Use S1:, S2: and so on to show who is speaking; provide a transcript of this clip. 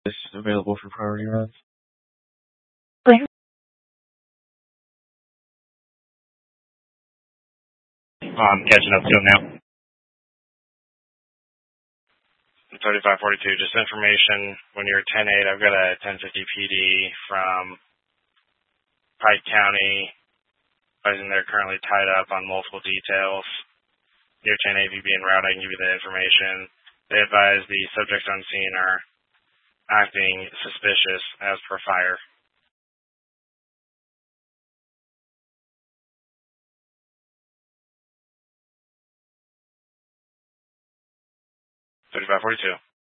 S1: is available for priority runs.
S2: I'm catching up to him now. 3542, just information. When you're 10-8, I've got a 1050 PD from Pike County. Advising they're currently tied up on multiple details. Near 10-8, if you be en route, I can give you the information. They advise the subjects on scene are acting suspicious as per fire. 3542.